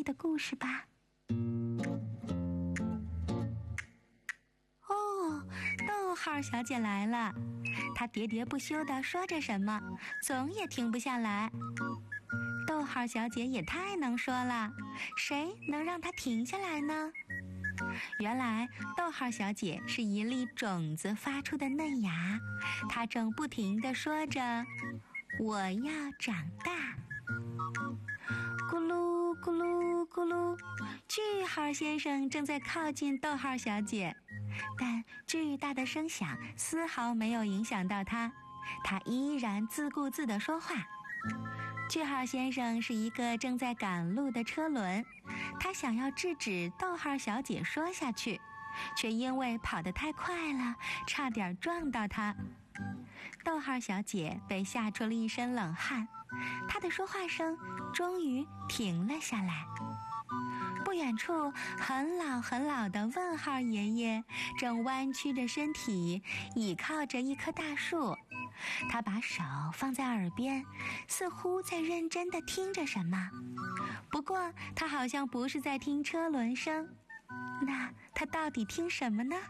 的故事吧。逗号小姐来了，她喋喋不休地说着什么，总也停不下来。逗号小姐也太能说了，谁能让她停下来呢？原来逗号小姐是一粒种子发出的嫩芽，她正不停地说着我要长大。咕噜咕噜咕噜，句号先生正在靠近逗号小姐，但巨大的声响丝毫没有影响到他，他依然自顾自地说话。句号先生是一个正在赶路的车轮，他想要制止逗号小姐说下去，却因为跑得太快了，差点撞到他。逗号小姐被吓出了一身冷汗，她的说话声终于停了下来。不远处，很老很老的问号爷爷正弯曲着身体，倚靠着一棵大树。他把手放在耳边，似乎在认真地听着什么。不过，他好像不是在听车轮声。那他到底听什么呢？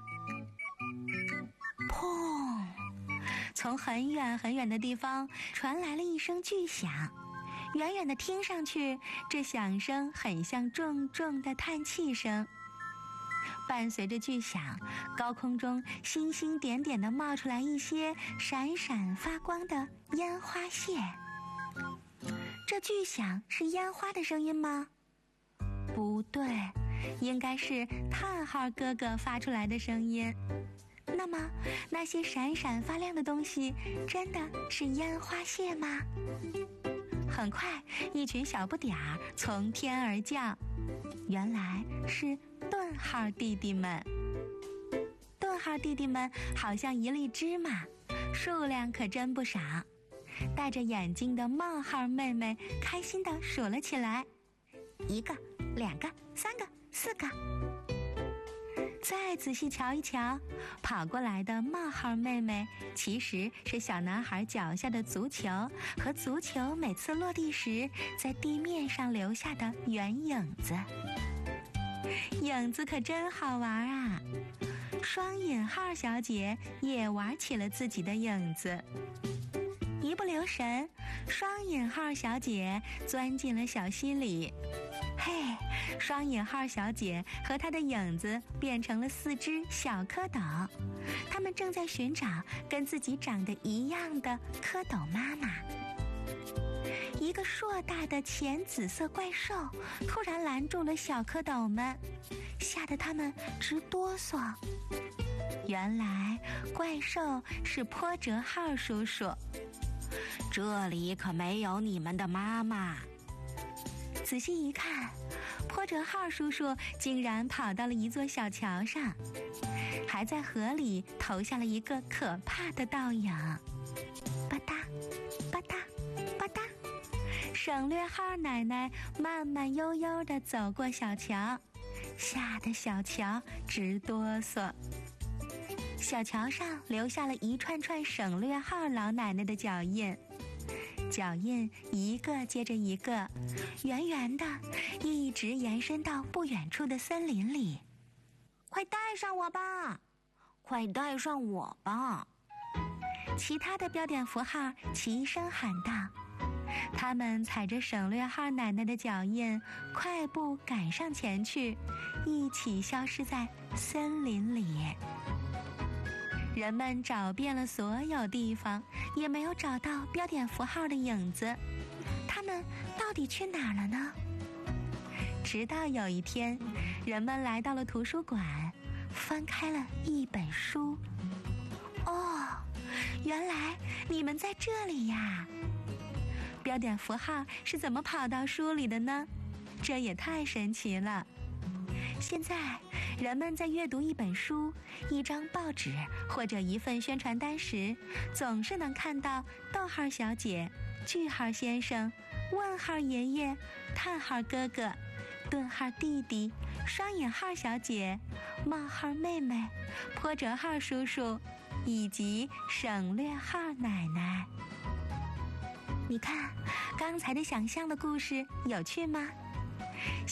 砰！从很远很远的地方传来了一声巨响。远远的听上去，这响声很像重重的叹气声。伴随着巨响，高空中星星点点地冒出来一些闪闪发光的烟花屑。这巨响是烟花的声音吗？不对，应该是叹号哥哥发出来的声音。那么，那些闪闪发亮的东西真的是烟花屑吗？很快，一群小不点儿从天而降，原来是顿号弟弟们。顿号弟弟们好像一粒芝麻，数量可真不少。戴着眼镜的冒号妹妹开心地数了起来，1个、2个、3个、4个。再仔细瞧一瞧，跑过来的冒号妹妹其实是小男孩脚下的足球和足球每次落地时在地面上留下的圆影子。影子可真好玩啊！双引号小姐也玩起了自己的影子。一不留神，双引号小姐钻进了小溪里。嘿，双引号小姐和她的影子变成了4只小蝌蚪，它们正在寻找跟自己长得一样的蝌蚪妈妈。一个硕大的浅紫色怪兽突然拦住了小蝌蚪们，吓得它们直哆嗦。原来怪兽是波折号叔叔。这里可没有你们的妈妈。仔细一看，波折号叔叔竟然跑到了一座小桥上，还在河里投下了一个可怕的倒影。吧嗒吧嗒吧嗒，省略号奶奶慢慢悠悠地走过小桥，吓得小桥直哆嗦。小桥上留下了一串串省略号老奶奶的脚印，脚印一个接着一个，圆圆的，一直延伸到不远处的森林里。快带上我吧，快带上我吧！其他的标点符号齐声喊道。他们踩着省略号奶奶的脚印，快步赶上前去，一起消失在森林里。人们找遍了所有地方，也没有找到标点符号的影子，他们到底去哪儿了呢？直到有一天，人们来到了图书馆，翻开了一本书。哦，原来你们在这里呀！标点符号是怎么跑到书里的呢？这也太神奇了。现在人们在阅读一本书、一张报纸或者一份宣传单时，总是能看到逗号小姐、句号先生、问号爷爷、叹号哥哥、顿号弟弟、双引号小姐、冒号妹妹、波折号叔叔以及省略号奶奶。你看，刚才的想象的故事有趣吗？